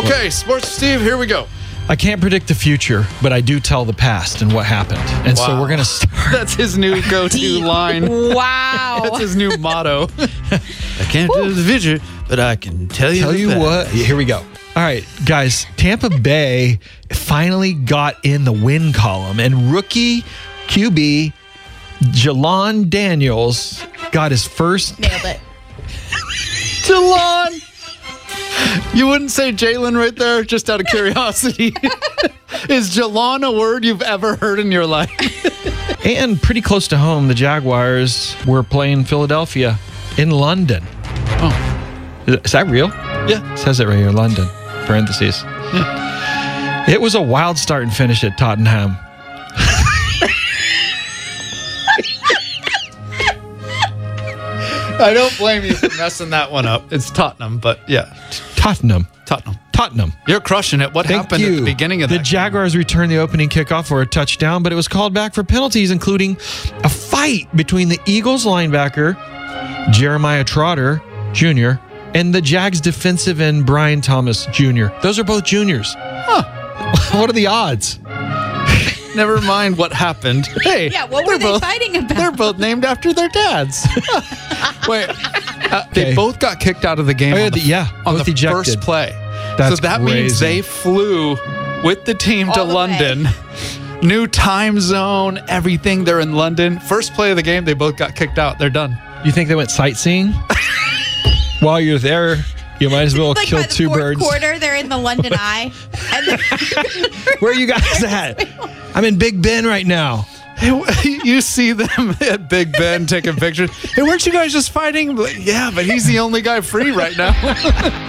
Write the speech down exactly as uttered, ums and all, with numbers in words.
Okay, Sports Steve, here we go. I can't predict the future, but I do tell the past and what happened. And so Wow. we're going to start. That's his new go-to line. Wow. That's his new motto. I can't do the future, but I can tell you Tell the you past. what. Here we go. All right, guys. Tampa Bay finally got in the win column, and rookie Q B Jelon Daniels got his first. Nailed it. Jelon. You wouldn't say Jalen right there, just out of curiosity. Is Jelon a word you've ever heard in your life? And pretty close to home, the Jaguars were playing Philadelphia in London. Oh, Is is that real? yeah. It says it right here, London, parentheses. It was a wild start and finish at Tottenham. I don't blame you for messing that one up. It's Tottenham, but yeah, Tottenham. Tottenham. Tottenham. You're crushing it. What Thank happened you. at the beginning of the that? Jaguars returned the opening kickoff for a touchdown, but it was called back for penalties, including a fight between the Eagles linebacker, Jeremiah Trotter Junior, and the Jags defensive end, Brian Thomas Junior Those are both juniors. Huh. What are the odds? Never mind what happened. Hey, Yeah, what they're were they both- fighting about? They're both named after their dads. Wait, uh, they Okay. both got kicked out of the game Oh, yeah, on the, the- yeah, on both the ejected. first play. That's so that means crazy. they flew with the team to All the way. London. New time zone, everything. They're in London. First play of the game, they both got kicked out. They're done. You think they went sightseeing? While you're there, you might as well like kill by the two fourth birds. quarter, they're in the London Eye. And then Where are you guys at? I'm in Big Ben right now. Hey, you see them at Big Ben taking pictures. Hey, weren't you guys just fighting? Yeah, but he's the only guy free right now.